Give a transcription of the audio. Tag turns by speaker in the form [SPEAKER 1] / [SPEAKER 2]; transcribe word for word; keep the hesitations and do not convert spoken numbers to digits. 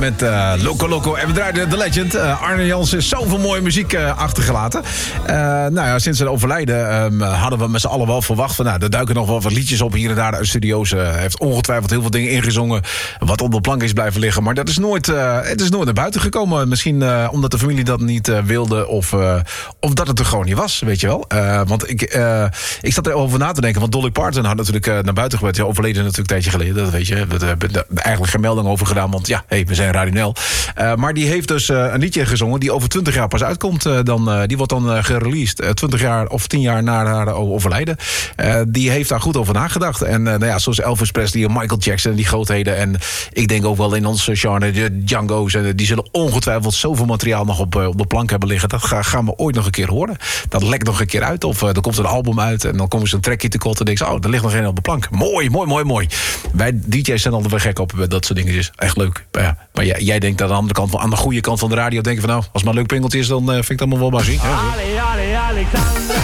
[SPEAKER 1] Met uh, Loco Loco. En we draaiden The Legend. Uh, Arne Jansen heeft zoveel mooie muziek uh, achtergelaten. Uh, nou ja, sinds zijn overlijden um, hadden we met z'n allen wel verwacht van, nou, er duiken nog wel wat liedjes op hier en daar uit studio's. Hij uh, heeft ongetwijfeld heel veel dingen ingezongen wat op de plank is blijven liggen. Maar dat is nooit, uh, het is nooit naar buiten gekomen. Misschien uh, omdat de familie dat niet uh, wilde of, uh, of dat het er gewoon niet was, weet je wel. Uh, want ik, uh, ik zat erover na te denken. Want Dolly Parton had natuurlijk uh, naar buiten gebracht. Ja, overleden natuurlijk een tijdje geleden. Dat weet je. We hebben er eigenlijk geen melding over gedaan. Want ja, hey, we zijn Radio Nel. Uh, maar die heeft dus uh, een liedje gezongen die over twintig jaar pas uitkomt. Uh, dan, uh, die wordt dan uh, gereleased. Uh, twintig jaar of tien jaar na haar overlijden. Uh, die heeft daar goed over nagedacht. En uh, nou ja, zoals Elvis Presley en Michael Jackson, die grootheden. En ik denk ook wel in ons genre, de Django's. En die zullen ongetwijfeld zoveel materiaal nog op, uh, op de plank hebben liggen. Dat ga, gaan we ooit nog een keer horen. Dat lekt nog een keer uit. Of uh, er komt een album uit. En dan komen ze een trackje tekort. En denken ze, oh, er ligt nog geen op de plank. Mooi, mooi, mooi, mooi. Wij D J's zijn altijd weer gek op dat soort dingen. Is echt leuk. Maar, ja, maar jij, jij denkt aan de andere kant, aan de goede kant van de radio, denken van, nou, als het maar een leuk pingeltje is, dan uh, vind ik het allemaal wel maar zien.